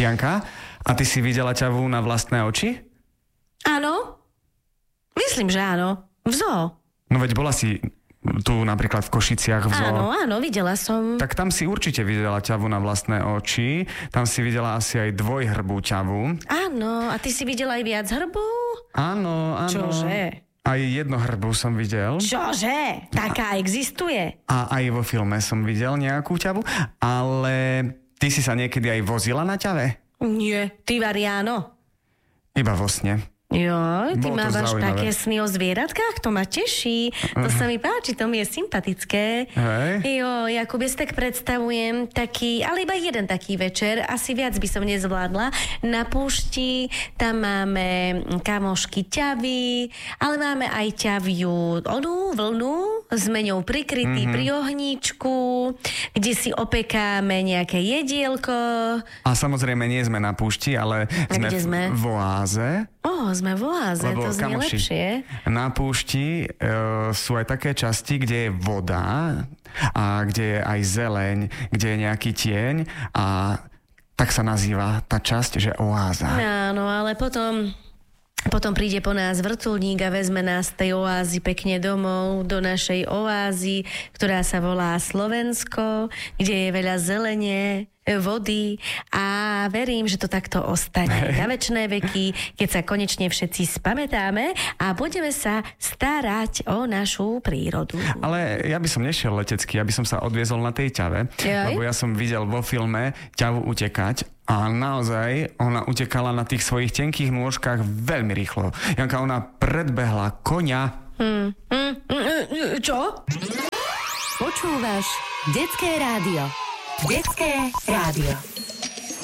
Janka, a ty si videla ťavu na vlastné oči? Áno. Myslím, že áno. V zoo. No veď bola si tu napríklad v Košiciach v zoo. Áno, videla som. Tak tam si určite videla ťavu na vlastné oči. Tam si videla asi aj dvojhrbú ťavu. Áno, a ty si videla aj viac hrbú? Áno. Čože? Aj jednohrbú som videl. Čože? Taká existuje? A aj vo filme som videl nejakú ťavu, ale ty si sa niekedy aj vozila na ťave? Nie, ty áno. Iba vo sne. Joj, ty Bolo to mávaš zaujímavé. také sny o zvieratkách, to ma teší. To sa mi páči, to mi je sympatické. Hej. Jo, Jakub, ja si tak predstavujem taký, ale iba jeden taký večer, asi viac by som nezvládla. Na púšti, tam máme kamošky ťavy, ale máme aj ťaviu vlnu, s meňou prikrytý pri ohníčku, kde si opekáme nejaké jedielko. A samozrejme nie sme na púšti, ale sme v oáze. Sme v oáze, Lebo, to znie kamoši, lepšie. Na púšti sú aj také časti, kde je voda a kde je aj zeleň, kde je nejaký tieň a tak sa nazýva tá časť, že oáza. Áno, ale potom príde po nás vrtuľník a vezme nás z tej oázy pekne domov, do našej oázy, ktorá sa volá Slovensko, kde je veľa zelene, vody a verím, že to takto ostane na večné veky, keď sa konečne všetci spamätáme a budeme sa starať o našu prírodu. Ale ja by som nešiel letecky, ja by som sa odviezol na tej ťave, lebo ja som videl vo filme ťavu utekať a naozaj ona utekala na tých svojich tenkých nôžkach veľmi rýchlo. Janka, ona predbehla koňa. Čo? Počúvaš Detské rádio. Detské rádio.